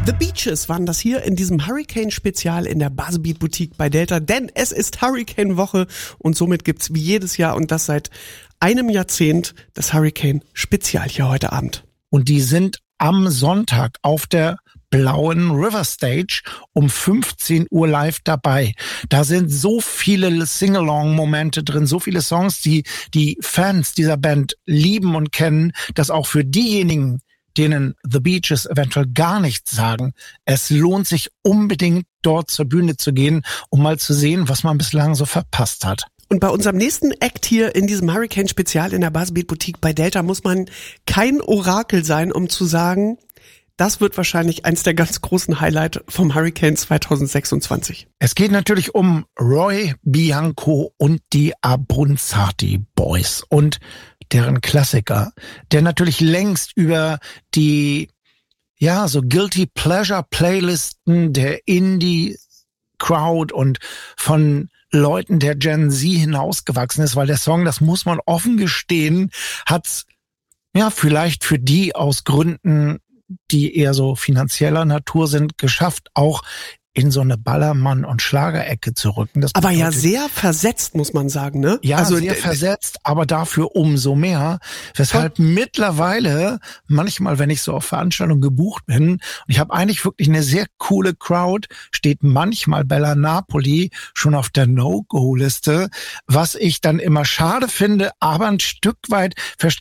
The Beaches waren das hier in diesem Hurricane-Spezial in der Buzzbeat Boutique bei Delta, denn es ist Hurricane-Woche und somit gibt's wie jedes Jahr und das seit einem Jahrzehnt das Hurricane-Spezial hier heute Abend. Und die sind am Sonntag auf der blauen River Stage um 15 Uhr live dabei. Da sind so viele Sing-Along-Momente drin, so viele Songs, die die Fans dieser Band lieben und kennen, dass auch für diejenigen, denen The Beaches eventuell gar nichts sagen, es lohnt sich unbedingt dort zur Bühne zu gehen, um mal zu sehen, was man bislang so verpasst hat. Und bei unserem nächsten Act hier in diesem Hurricane-Spezial in der Buzzbeat Boutique bei Delta muss man kein Orakel sein, um zu sagen, das wird wahrscheinlich eins der ganz großen Highlights vom Hurricane 2026. Es geht natürlich um Roy Bianco und die Abruzzati Boys und deren Klassiker, der natürlich längst über die, ja, so Guilty Pleasure Playlisten der Indie Crowd und von Leuten der Gen Z hinausgewachsen ist, weil der Song, das muss man offen gestehen, hat's, ja, vielleicht für die aus Gründen, die eher so finanzieller Natur sind, geschafft, auch in so eine Ballermann- und Schlagerecke zu rücken. Das aber ja sehr versetzt, muss man sagen, ne? Ja, also sehr versetzt, aber dafür umso mehr. Weshalb mittlerweile, manchmal, wenn ich so auf Veranstaltungen gebucht bin, und ich habe eigentlich wirklich eine sehr coole Crowd, steht manchmal Bella Napoli schon auf der No-Go-Liste, was ich dann immer schade finde, aber ein Stück weit